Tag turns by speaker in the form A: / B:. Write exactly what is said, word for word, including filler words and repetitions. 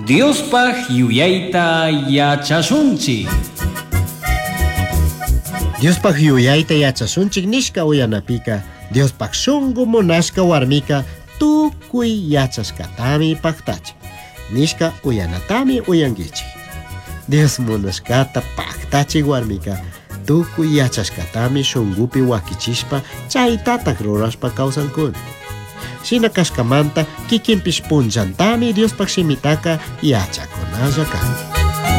A: Diospaj yuyayta yachashunchik.
B: Diospaj yuyayta yachashunchik nishka uyanapika Diospaj shunqu munashka warmika tukuy yachashkatami paktachik nishka uyanatami uyankichik. Dios munashkata paktachik warmika tukuy yachashkatami shunqupi wakichishpa chaytatak rurashpa kawsankuna. Shina kashkamanta kikinpish punllantami Diospaj shimitaka yachakunalla kan.